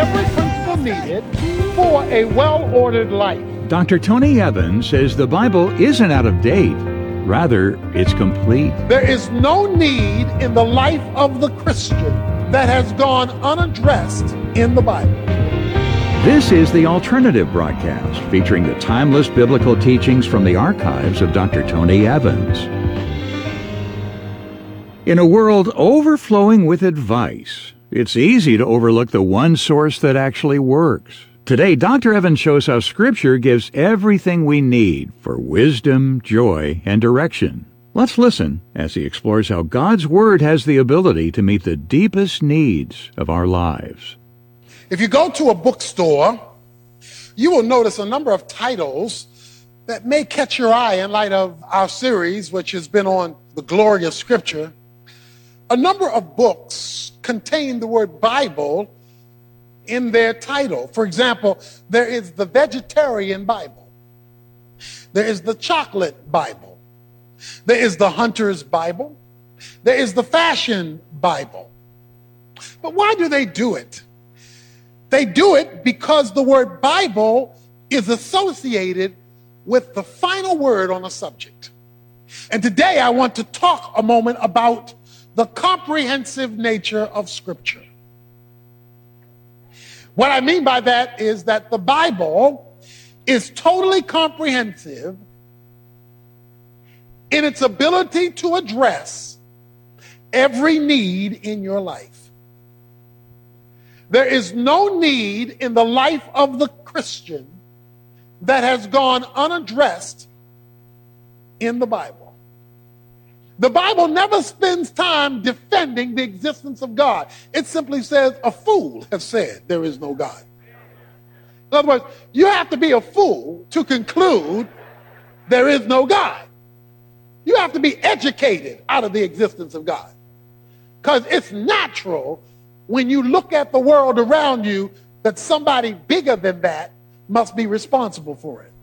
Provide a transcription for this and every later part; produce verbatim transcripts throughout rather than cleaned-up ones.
every principle needed for a well-ordered life. Doctor Tony Evans says the Bible isn't out of date. Rather, it's complete. There is no need in the life of the Christian that has gone unaddressed in the Bible. This is the Alternative Broadcast, featuring the timeless biblical teachings from the archives of Doctor Tony Evans. In a world overflowing with advice, it's easy to overlook the one source that actually works. Today, Doctor Evans shows how Scripture gives everything we need for wisdom, joy, and direction. Let's listen as he explores how God's Word has the ability to meet the deepest needs of our lives. If you go to a bookstore, you will notice a number of titles that may catch your eye in light of our series, which has been on the glory of Scripture. A number of books contain the word Bible in their title. For example, there is the Vegetarian Bible. There is the Chocolate Bible. There is the Hunter's Bible. There is the Fashion Bible. But why do they do it? They do it because the word Bible is associated with the final word on a subject. And today I want to talk a moment about the comprehensive nature of Scripture. What I mean by that is that the Bible is totally comprehensive in its ability to address every need in your life. There is no need in the life of the Christian that has gone unaddressed in the Bible. The Bible never spends time defending the existence of God. It simply says, a fool has said there is no God. In other words, you have to be a fool to conclude there is no God. You have to be educated out of the existence of God. Because it's natural when you look at the world around you that somebody bigger than that must be responsible for it.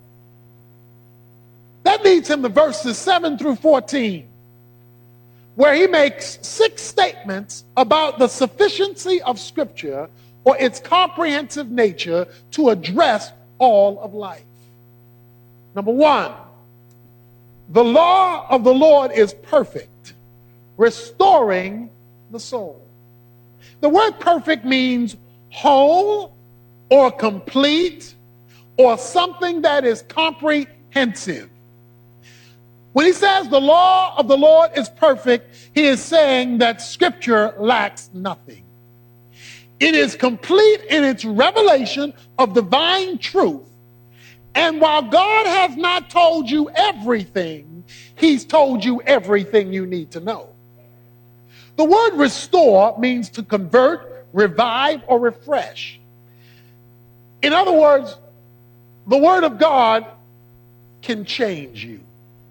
That leads him to verses seven through fourteen. Where he makes six statements about the sufficiency of Scripture or its comprehensive nature to address all of life. Number one, the law of the Lord is perfect, restoring the soul. The word perfect means whole or complete or something that is comprehensive. When he says the law of the Lord is perfect, he is saying that Scripture lacks nothing. It is complete in its revelation of divine truth. And while God has not told you everything, he's told you everything you need to know. The word restore means to convert, revive, or refresh. In other words, the Word of God can change you.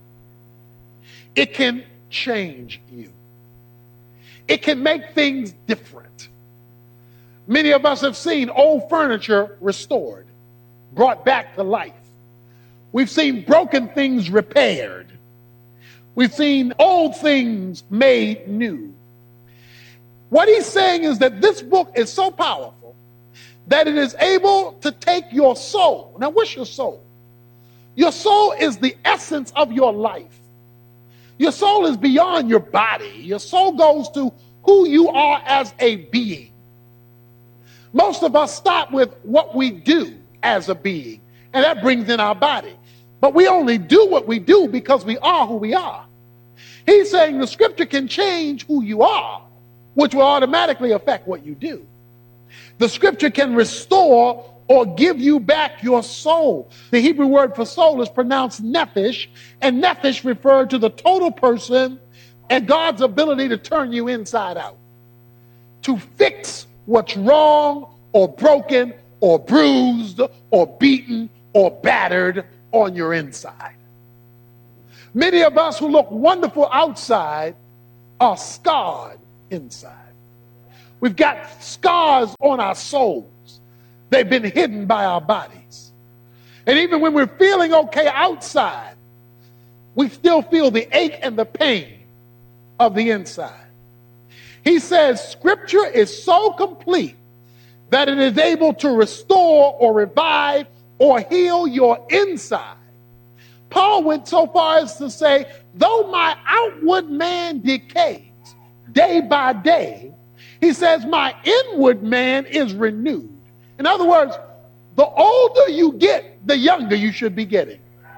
It can change you. It can make things different. Many of us have seen old furniture restored, brought back to life. We've seen broken things repaired. We've seen old things made new. What he's saying is that this book is so powerful that it is able to take your soul. Now, what's your soul? Your soul is the essence of your life. Your soul is beyond your body. Your soul goes to who you are as a being. Most of us stop with what we do as a being, and that brings in our body. But we only do what we do because we are who we are. He's saying the Scripture can change who you are, which will automatically affect what you do. The Scripture can restore or give you back your soul. The Hebrew word for soul is pronounced nephesh, and nephesh referred to the total person and God's ability to turn you inside out, to fix what's wrong or broken or bruised or beaten or battered on your inside. Many of us who look wonderful outside are scarred inside. We've got scars on our souls. They've been hidden by our bodies. And even when we're feeling okay outside, we still feel the ache and the pain of the inside. He says Scripture is so complete that it is able to restore or revive or heal your inside. Paul went so far as to say, though my outward man decays day by day, he says my inward man is renewed. In other words, the older you get, the younger you should be getting.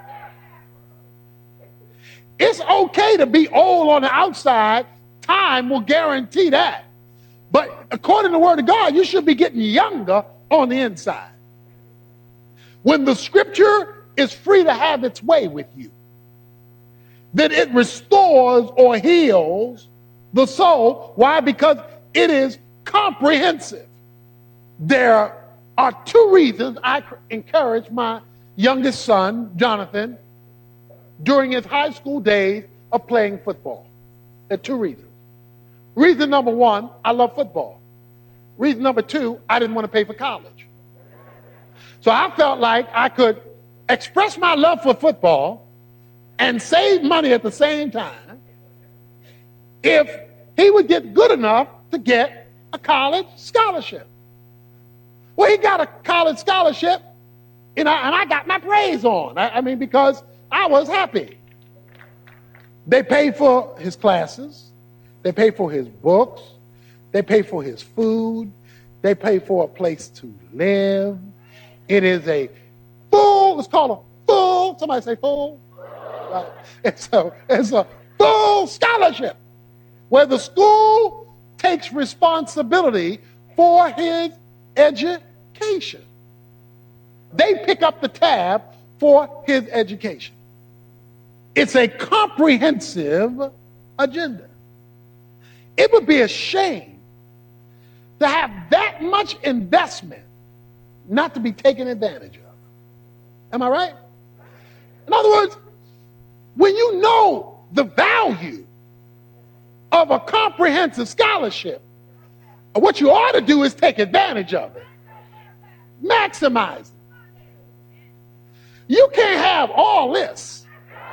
It's okay to be old on the outside. Time will guarantee that. But according to the Word of God, you should be getting younger on the inside. When the Scripture is free to have its way with you, then it restores or heals the soul. Why? Because it is comprehensive. There are two reasons I encourage my youngest son, Jonathan, during his high school days of playing football. There are two reasons. Reason number one, I love football. Reason number two, I didn't want to pay for college. So I felt like I could express my love for football and save money at the same time if he would get good enough to get a college scholarship. Well, he got a college scholarship, you know, and I got my praise on. I, I mean, because I was happy. They paid for his classes. They paid for his books. They paid for his food. They paid for a place to live. It is a full, it's called a full, somebody say full? Right. It's a, it's a full scholarship where the school takes responsibility for his education. They pick up the tab for his education. It's a comprehensive agenda. It would be a shame to have that much investment not to be taken advantage of. Am I right? In other words, when you know the value of a comprehensive scholarship, what you ought to do is take advantage of it. Maximize it. You can't have all this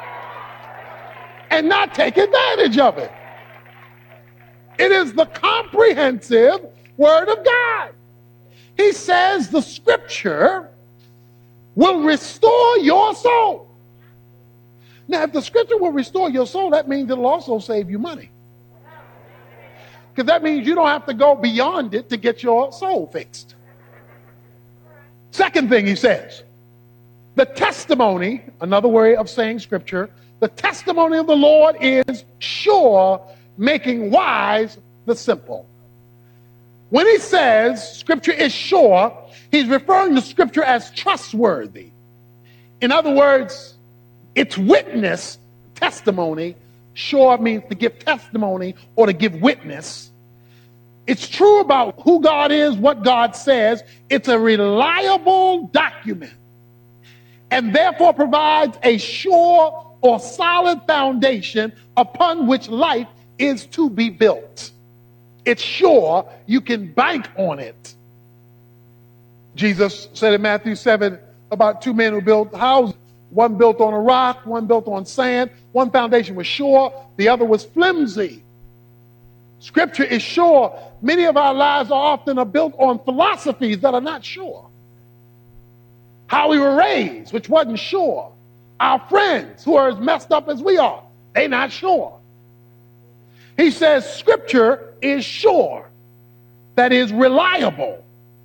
and not take advantage of it. It is the comprehensive Word of God. He says the Scripture will restore your soul. Now, if the Scripture will restore your soul, that means it'll also save you money. Because that means you don't have to go beyond it to get your soul fixed. Second thing he says, the testimony, another way of saying Scripture, the testimony of the Lord is sure, making wise the simple. When he says Scripture is sure, he's referring to Scripture as trustworthy. In other words, its witness, testimony, sure means to give testimony or to give witness. It's true about who God is, what God says. It's a reliable document and therefore provides a sure or solid foundation upon which life is to be built. It's sure, you can bank on it. Jesus said in Matthew seven about two men who built houses. One built on a rock, one built on sand. One foundation was sure, the other was flimsy. Scripture is sure. Many of our lives are often are built on philosophies that are not sure. How we were raised, which wasn't sure. Our friends who are as messed up as we are, they're not sure. He says Scripture is sure, that is reliable.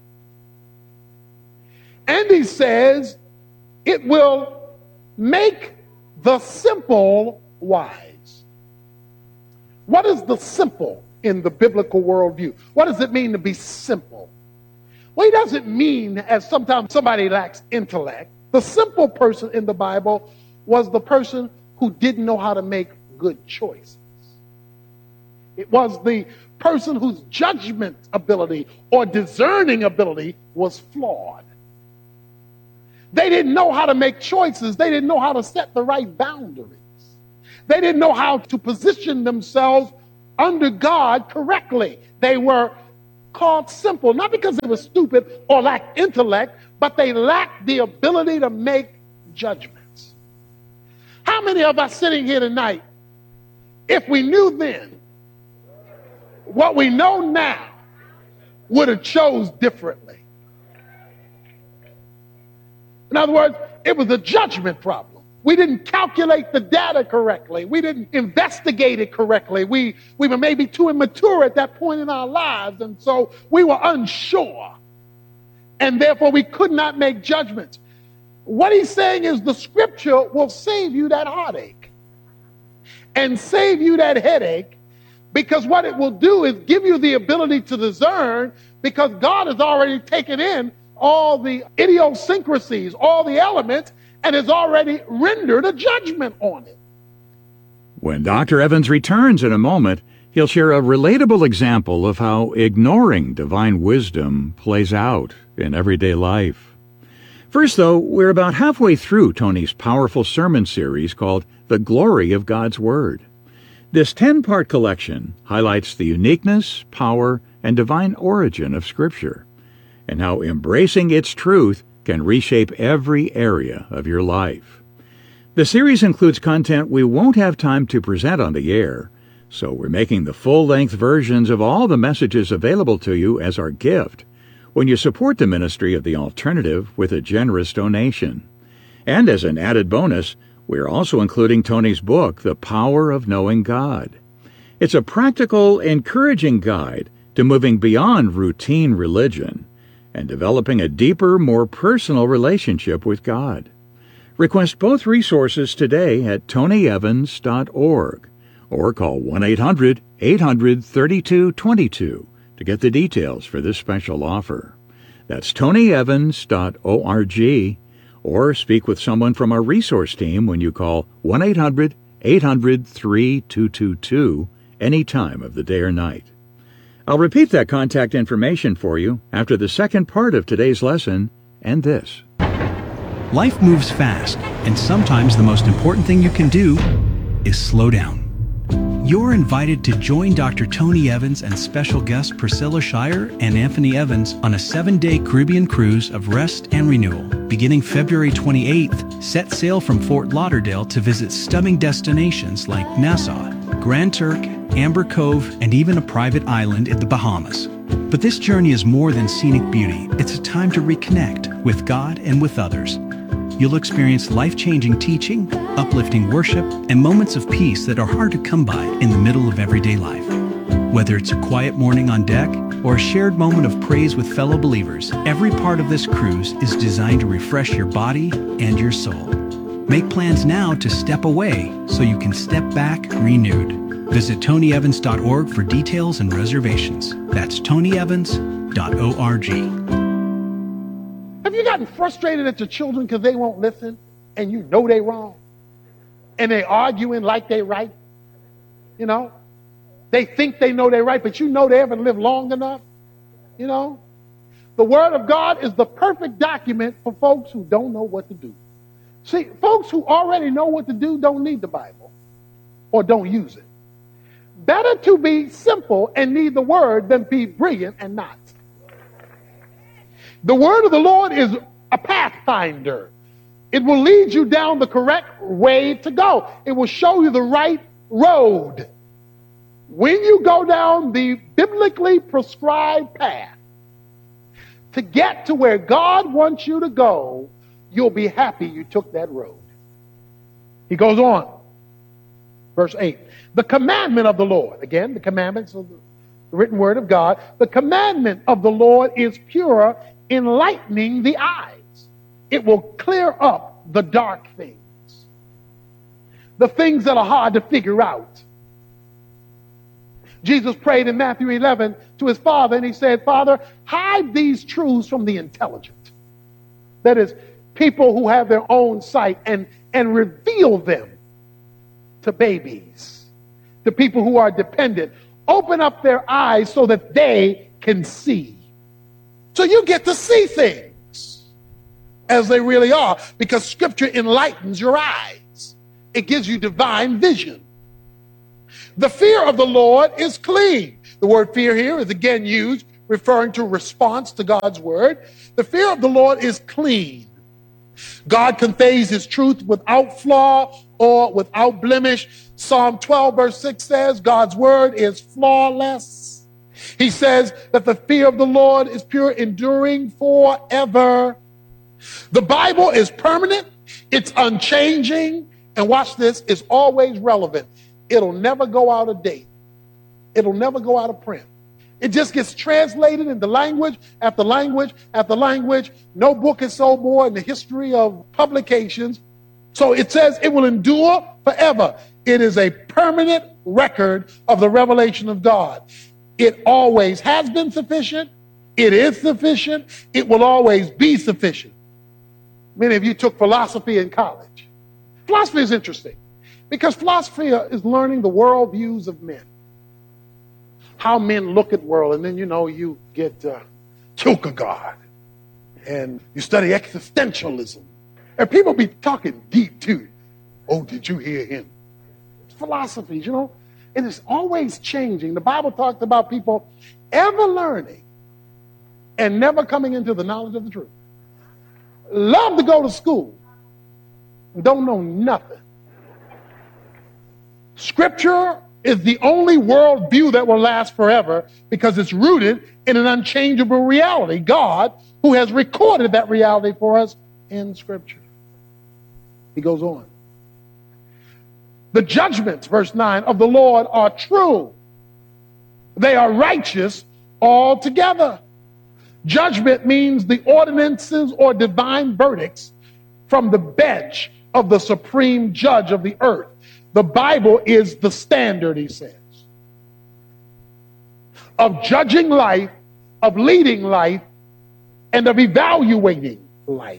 And he says it will make the simple wise. What is the simple in the biblical worldview? What does it mean to be simple? Well, he doesn't mean, as sometimes somebody lacks intellect. The simple person in the Bible was the person who didn't know how to make good choices. It was the person whose judgment ability or discerning ability was flawed. They didn't know how to make choices. They didn't know how to set the right boundaries. They didn't know how to position themselves under God correctly. They were called simple, not because they were stupid or lacked intellect, but they lacked the ability to make judgments. How many of us sitting here tonight, if we knew then what we know now, would have chose differently. In other words, it was a judgment problem. We didn't calculate the data correctly. We didn't investigate it correctly. We, we were maybe too immature at that point in our lives, and so we were unsure. And therefore, we could not make judgments. What he's saying is the scripture will save you that heartache and save you that headache, because what it will do is give you the ability to discern, because God has already taken in all the idiosyncrasies, all the elements, and has already rendered a judgment on it. When Doctor Evans returns in a moment, he'll share a relatable example of how ignoring divine wisdom plays out in everyday life. First, though, we're about halfway through Tony's powerful sermon series called The Glory of God's Word. This ten-part collection highlights the uniqueness, power, and divine origin of Scripture, and how embracing its truth can reshape every area of your life. The series includes content we won't have time to present on the air, so we're making the full-length versions of all the messages available to you as our gift when you support the ministry of The Alternative with a generous donation. And as an added bonus, we're also including Tony's book, The Power of Knowing God. It's a practical, encouraging guide to moving beyond routine religion and developing a deeper, more personal relationship with God. Request both resources today at tony evans dot org or call one eight hundred eight hundred thirty-two twenty-two to get the details for this special offer. That's tony evans dot org, or speak with someone from our resource team when you call one eight hundred eight hundred three two two two any time of the day or night. I'll repeat that contact information for you after the second part of today's lesson and this. Life moves fast, and sometimes the most important thing you can do is slow down. You're invited to join Doctor Tony Evans and special guests Priscilla Shirer and Anthony Evans on a seven-day Caribbean cruise of rest and renewal. Beginning February twenty-eighth, set sail from Fort Lauderdale to visit stunning destinations like Nassau, Grand Turk, Amber Cove, and even a private island in the Bahamas. But this journey is more than scenic beauty. It's a time to reconnect with God and with others. You'll experience life-changing teaching, uplifting worship, and moments of peace that are hard to come by in the middle of everyday life. Whether it's a quiet morning on deck or a shared moment of praise with fellow believers, every part of this cruise is designed to refresh your body and your soul. Make plans now to step away so you can step back renewed. Visit tony evans dot org for details and reservations. That's tony evans dot org. Have you gotten frustrated at your children because they won't listen and you know they're wrong? And they're arguing like they're right? You know? They think they know they're right, but you know they haven't lived long enough? You know? The Word of God is the perfect document for folks who don't know what to do. See, folks who already know what to do don't need the Bible or don't use it. Better to be simple and need the Word than be brilliant and not. The Word of the Lord is a pathfinder. It will lead you down the correct way to go. It will show you the right road. When you go down the biblically prescribed path to get to where God wants you to go, you'll be happy you took that road. He goes on. Verse eight. The commandment of the Lord. Again, the commandments of the written word of God. The commandment of the Lord is pure, enlightening the eyes. It will clear up the dark things. The things that are hard to figure out. Jesus prayed in Matthew eleven to his Father, and he said, Father, hide these truths from the intelligent. That is, people who have their own sight, and, and reveal them to babies, to people who are dependent. Open up their eyes so that they can see. So you get to see things as they really are, because Scripture enlightens your eyes. It gives you divine vision. The fear of the Lord is clean. The word fear here is again used referring to response to God's word. The fear of the Lord is clean. God conveys his truth without flaw or without blemish. Psalm twelve verse six says God's word is flawless. He says that the fear of the Lord is pure, enduring forever. The Bible is permanent, it's unchanging, and watch this, it's always relevant. It'll never go out of date. It'll never go out of print. It just gets translated into language after language after language. No book is sold more in the history of publications. So it says it will endure forever. It is a permanent record of the revelation of God. It always has been sufficient. It is sufficient. It will always be sufficient. Many of you took philosophy in college. Philosophy is interesting because philosophy is learning the worldviews of men. How men look at the world, and then, you know, you get uh, Kierkegaard, and you study existentialism. And people be talking deep, too. Oh, did you hear him? It's philosophies, you know. It is always changing. The Bible talks about people ever learning and never coming into the knowledge of the truth. Love to go to school and don't know nothing. Scripture is the only worldview that will last forever because it's rooted in an unchangeable reality. God, who has recorded that reality for us in Scripture. He goes on. The judgments, verse nine, of the Lord are true. They are righteous altogether. Judgment means the ordinances or divine verdicts from the bench of the supreme judge of the earth. The Bible is the standard, he says, of judging life, of leading life, and of evaluating life.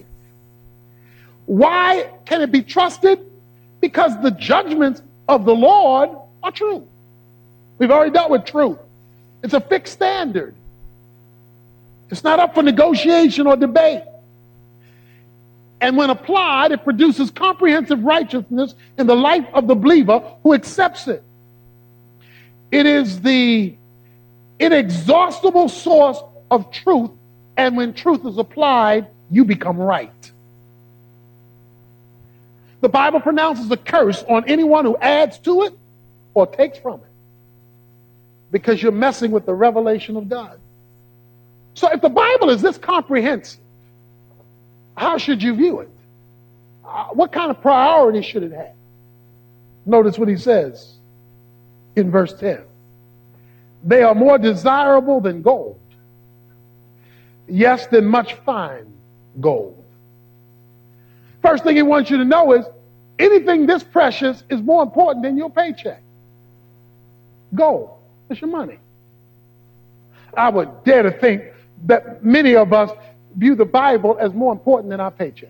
Why can it be trusted? Because the judgments of the Lord are true. We've already dealt with truth. It's a fixed standard. It's not up for negotiation or debate. And when applied, it produces comprehensive righteousness in the life of the believer who accepts it. It is the inexhaustible source of truth, and when truth is applied, you become right. The Bible pronounces a curse on anyone who adds to it or takes from it, because you're messing with the revelation of God. So if the Bible is this comprehensive, how should you view it? Uh, what kind of priority should it have? Notice what he says in verse ten. They are more desirable than gold. Yes, than much fine gold. First thing he wants you to know is anything this precious is more important than your paycheck. Gold. It's your money. I would dare to think that many of us view the Bible as more important than our paycheck.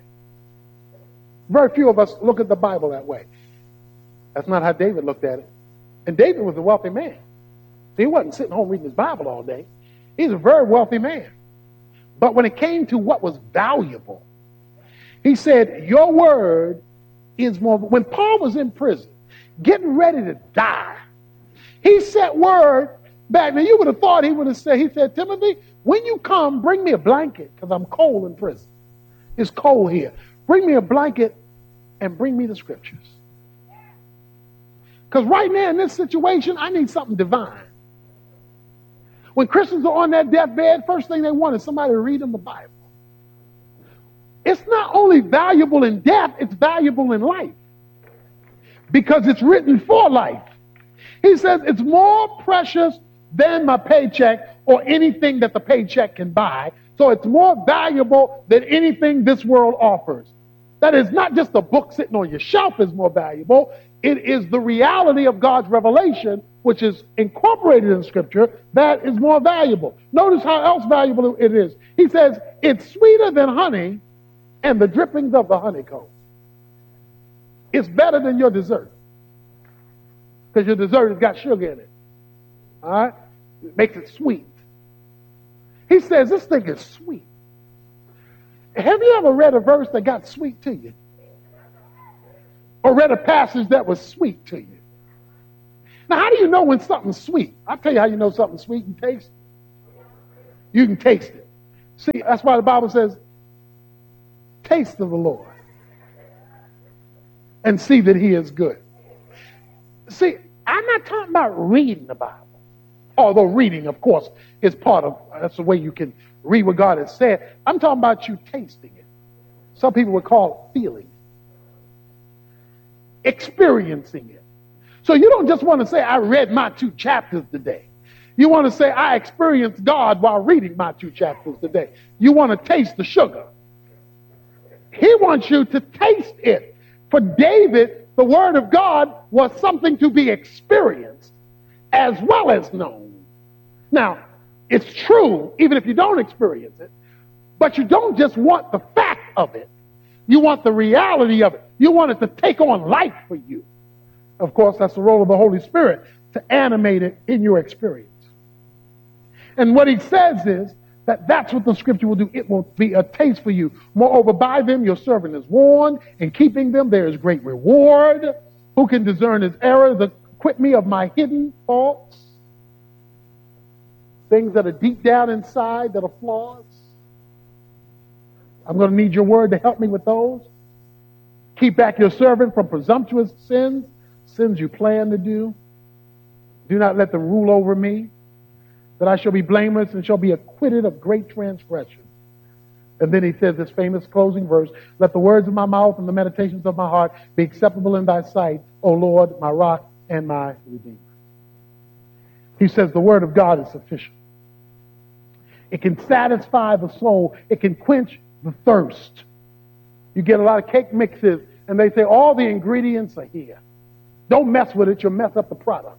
Very few of us look at the Bible that way. That's not how David looked at it. And David was a wealthy man. So he wasn't sitting home reading his Bible all day. He's a very wealthy man. But when it came to what was valuable, he said, your word is more. When Paul was in prison, getting ready to die, he sent word back. Now, you would have thought he would have said, he said, Timothy, when you come, bring me a blanket, because I'm cold in prison. It's cold here. Bring me a blanket and bring me the scriptures. Because right now in this situation, I need something divine. When Christians are on that deathbed, first thing they want is somebody to read them the Bible. It's not only valuable in death, it's valuable in life. Because it's written for life. He says it's more precious than my paycheck or anything that the paycheck can buy. So it's more valuable than anything this world offers. That is not just a book sitting on your shelf is more valuable. It is the reality of God's revelation, which is incorporated in Scripture, that is more valuable. Notice how else valuable it is. He says it's sweeter than honey and the drippings of the honeycomb. It's better than your dessert. Because your dessert has got sugar in it. All right? It makes it sweet. He says this thing is sweet. Have you ever read a verse that got sweet to you? Or read a passage that was sweet to you? Now, how do you know when something's sweet? I'll tell you how you know something's sweet. You taste it. You can taste it. See, that's why the Bible says, taste of the Lord and see that he is good. See, I'm not talking about reading the Bible. Although reading, of course, is part of, that's the way you can read what God has said. I'm talking about you tasting it. Some people would call it feeling it, experiencing it. So you don't just want to say, I read my two chapters today. You want to say, I experienced God while reading my two chapters today. You want to taste the sugar. He wants you to taste it. For David, the word of God was something to be experienced as well as known. Now, it's true, even if you don't experience it, but you don't just want the fact of it. You want the reality of it. You want it to take on life for you. Of course, that's the role of the Holy Spirit, to animate it in your experience. And what he says is that that's what the scripture will do. It will be a taste for you. Moreover, by them your servant is warned. In keeping them there is great reward. Who can discern his errors? Acquit me of my hidden faults. Things that are deep down inside that are flaws. I'm going to need your word to help me with those. Keep back your servant from presumptuous sins, sins you plan to do. Do not let them rule over me, that I shall be blameless and shall be acquitted of great transgression. And then he says this famous closing verse, let the words of my mouth and the meditations of my heart be acceptable in thy sight, O Lord, my rock and my redeemer. He says the word of God is sufficient. It can satisfy the soul. It can quench the thirst. You get a lot of cake mixes and they say all the ingredients are here. Don't mess with it, you'll mess up the product.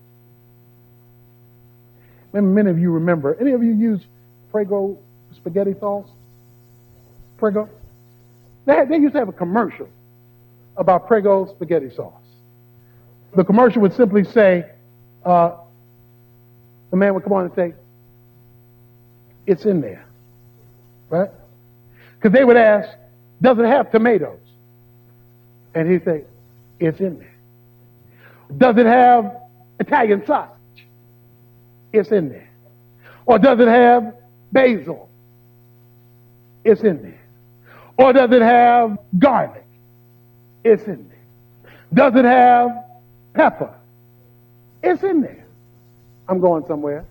Many of you remember, any of you use Prego spaghetti sauce? Prego? They, had, they used to have a commercial about Prego spaghetti sauce. The commercial would simply say, uh, the man would come on and say, it's in there, right? Because they would ask, does it have tomatoes? And he'd say, it's in there. Does it have Italian sausage? It's in there. Or does it have basil? It's in there. Or does it have garlic? It's in there. Does it have pepper? It's in there. I'm going somewhere.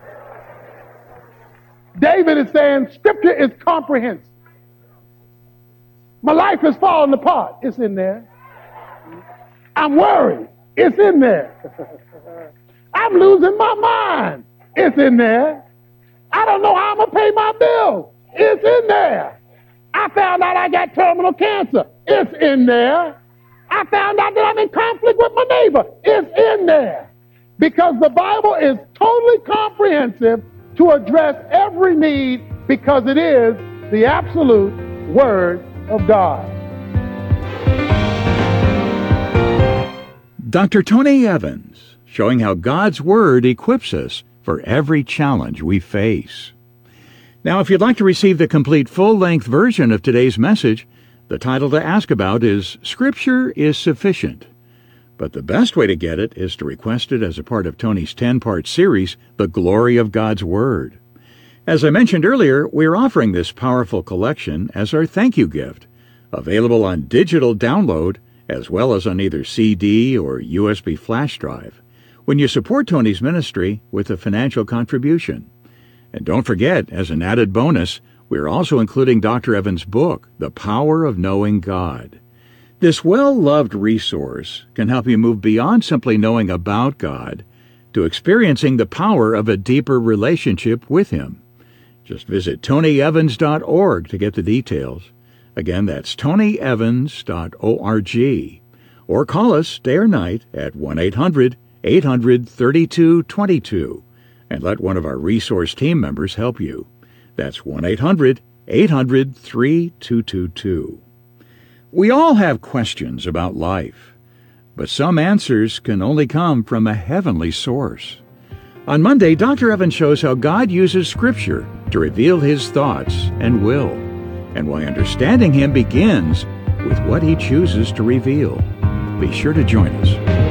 David is saying scripture is comprehensive. My life is falling apart. It's in there. I'm worried. It's in there. I'm losing my mind. It's in there. I don't know how I'm going to pay my bills. It's in there. I found out I got terminal cancer. It's in there. I found out that I'm in conflict with my neighbor. It's in there. Because the Bible is totally comprehensive to address every need because it is the absolute Word of God. Doctor Tony Evans, showing how God's Word equips us for every challenge we face. Now, if you'd like to receive the complete full-length version of today's message, the title to ask about is Scripture is Sufficient. But the best way to get it is to request it as a part of Tony's ten-part series, The Glory of God's Word. As I mentioned earlier, we're offering this powerful collection as our thank you gift, available on digital download as well as on either C D or U S B flash drive, when you support Tony's ministry with a financial contribution. And don't forget, as an added bonus, we're also including Doctor Evans' book, The Power of Knowing God. This well-loved resource can help you move beyond simply knowing about God to experiencing the power of a deeper relationship with Him. Just visit tony evans dot org to get the details. Again, that's tony evans dot org. Or call us day or night at one eight hundred eight hundred thirty-two twenty-two and let one of our resource team members help you. That's one eight hundred eight hundred thirty-two twenty-two. We all have questions about life, but some answers can only come from a heavenly source. On Monday, Doctor Evans shows how God uses Scripture to reveal His thoughts and will, and why understanding Him begins with what He chooses to reveal. Be sure to join us.